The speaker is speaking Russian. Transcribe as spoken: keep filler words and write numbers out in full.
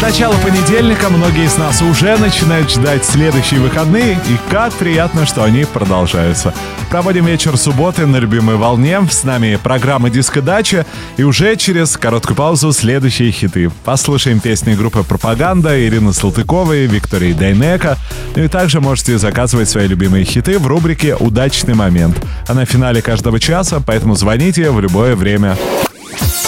Начало понедельника, многие из нас уже начинают ждать следующие выходные, и как приятно, что они продолжаются. Проводим вечер субботы на любимой волне. С нами программа «Диско-дача», и уже через короткую паузу следующие хиты. Послушаем песни группы «Пропаганда», Ирины Салтыковой, Виктории Дайнеко. Ну и также можете заказывать свои любимые хиты в рубрике «Удачный момент». А на финале каждого часа, поэтому звоните в любое время.